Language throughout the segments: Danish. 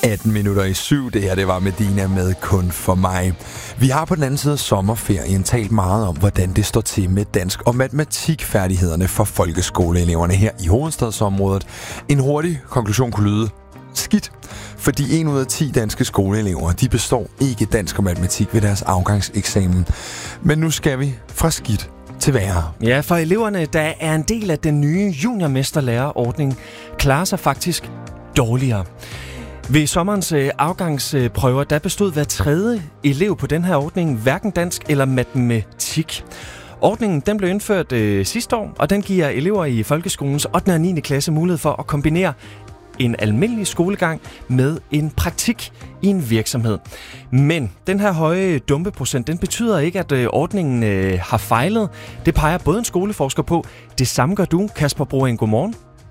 7:18. Det her, det var Medina med Kun for mig. Vi har på den anden side af sommerferien talt meget om, hvordan det står til med dansk- og matematikfærdighederne for folkeskoleeleverne her i hovedstadsområdet. En hurtig konklusion kunne lyde skidt, fordi 1 ud af 10 danske skoleelever, de består ikke dansk og matematik ved deres afgangseksamen. Men nu skal vi fra skidt til værre. Ja, for eleverne, der er en del af den nye juniormesterlærerordning, klarer sig faktisk dårligere. Ved sommerens afgangsprøver, der bestod hver 3. elev på den her ordning hverken dansk eller matematik. Ordningen den blev indført sidste år, og den giver elever i folkeskolens 8. og 9. klasse mulighed for at kombinere en almindelig skolegang med en praktik i en virksomhed. Men den her høje dumpeprocent, den betyder ikke, at ordningen har fejlet. Det peger både en skoleforsker på. Det samme gør du, Kasper Broen. Godmorgen.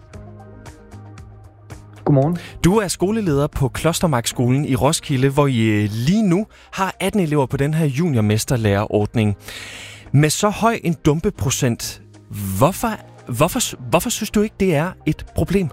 Godmorgen. Du er skoleleder på Klostermarkskolen i Roskilde, hvor I lige nu har 18 elever på den her juniormesterlærerordning. Med så høj en dumpeprocent, hvorfor synes du ikke, det er et problem?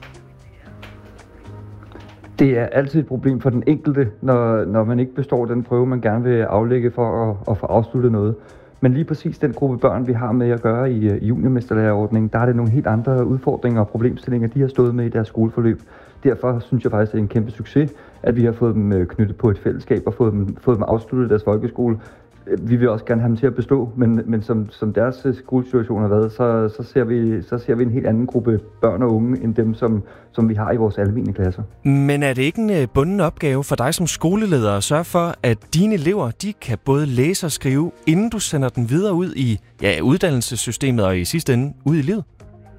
Det er altid et problem for den enkelte, når man ikke består den prøve, man gerne vil aflægge for at få afsluttet noget. Men lige præcis den gruppe børn, vi har med at gøre i juniormesterlærerordningen, der er det nogle helt andre udfordringer og problemstillinger, de har stået med i deres skoleforløb. Derfor synes jeg faktisk, det er en kæmpe succes, at vi har fået dem knyttet på et fællesskab og fået dem afsluttet deres folkeskole. Vi vil også gerne have dem til at bestå, men som deres skolesituation har været, så ser vi en helt anden gruppe børn og unge, end dem, som vi har i vores almindelige klasser. Men er det ikke en bunden opgave for dig som skoleleder at sørge for, at dine elever, de kan både læse og skrive, inden du sender dem videre ud i uddannelsessystemet og i sidste ende ud i livet?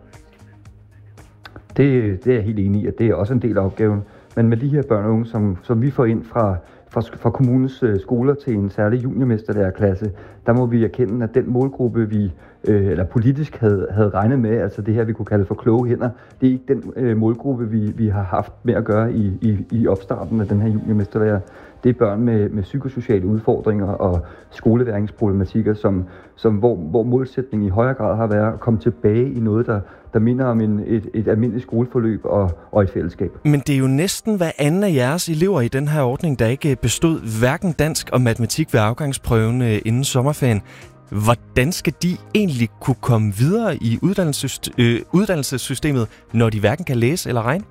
Det er jeg helt enig i, at det er også en del af opgaven. Men med de her børn og unge, som vi får ind fra kommunens skoler til en særlig juniormesterlærerklasse, der må vi erkende, at den målgruppe, vi politisk havde regnet med, altså det her, vi kunne kalde for kloge hænder, det er ikke den målgruppe, vi har haft med at gøre i opstarten af den her juniormesterlærer. Det er børn med psykosociale udfordringer og skoleværingsproblematikker, hvor målsætningen i højere grad har været at komme tilbage i noget, der minder om et almindeligt skoleforløb og et fællesskab. Men det er jo næsten hver anden af jeres elever i den her ordning, der ikke bestod hverken dansk og matematik ved afgangsprøven inden sommerferien. Hvordan skal de egentlig kunne komme videre i uddannelsessystemet, når de hverken kan læse eller regne?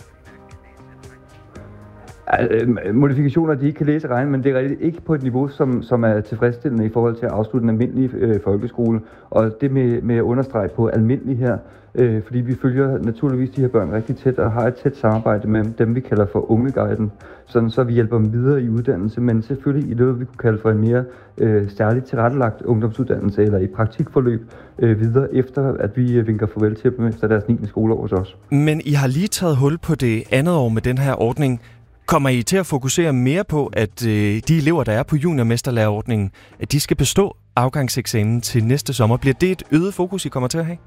Modifikationer, de ikke kan læse og regne, men det er ikke på et niveau, som er tilfredsstillende i forhold til at afslutte en almindelig folkeskole. Og det med at understrege på almindelig her, fordi vi følger naturligvis de her børn rigtig tæt og har et tæt samarbejde med dem, vi kalder for ungeguiden, sådan så vi hjælper dem videre i uddannelse, men selvfølgelig i det, vi kunne kalde for en mere særligt tilrettelagt ungdomsuddannelse eller i praktikforløb videre efter, at vi vinker farvel til dem efter deres 9. skoleår hos os. Men I har lige taget hul på det andet år med den her ordning. Kommer I til at fokusere mere på, at de elever, der er på juniormesterlærerordningen, at de skal bestå afgangseksamen til næste sommer? Bliver det et øget fokus, I kommer til at have?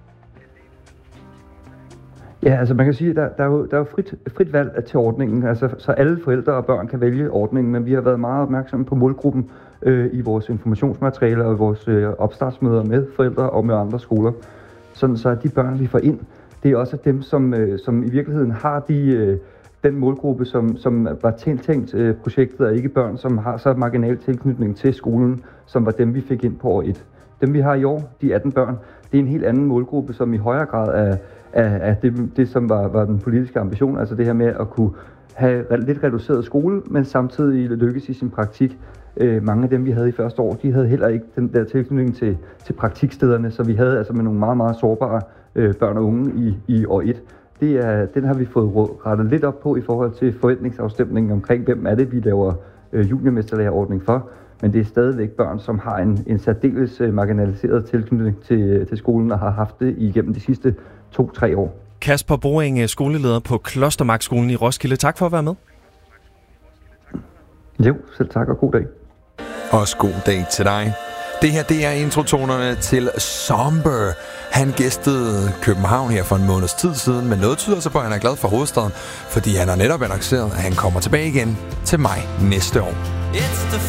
Ja, altså man kan sige, at der er jo frit valg til ordningen, altså, så alle forældre og børn kan vælge ordningen, men vi har været meget opmærksomme på målgruppen i vores informationsmaterialer og vores opstartsmøder med forældre og med andre skoler. Sådan så de børn, vi får ind, det er også dem, som i virkeligheden har den målgruppe, som var tiltænkt projektet, og ikke børn, som har så marginal tilknytning til skolen, som var dem, vi fik ind på år 1. Dem, vi har i år, de 18 børn, det er en helt anden målgruppe, som i højere grad er det som var den politiske ambition, altså det her med at kunne have lidt reduceret skole, men samtidig lykkes i sin praktik. Mange af dem, vi havde i første år, de havde heller ikke den der tilknytning til praktikstederne, så vi havde altså med nogle meget, meget sårbare børn og unge i år 1. Den har vi fået rettet lidt op på i forhold til forventningsafstemningen omkring, hvem er det, vi laver juniormesterlærerordning for. Men det er stadigvæk børn, som har en særdeles marginaliseret tilknytning til skolen og har haft det igennem de sidste 2-3 år. Kasper Broen, skoleleder på Klostermarkskolen i Roskilde. Tak for at være med. Jo, selv tak og god dag. Også god dag til dig. Det her, det er introtonerne til Somber. Han gæstede København her for en måneds tid siden, men noget tyder så på, at han er glad for hovedstaden, fordi han har netop annonceret, at han kommer tilbage igen til maj næste år.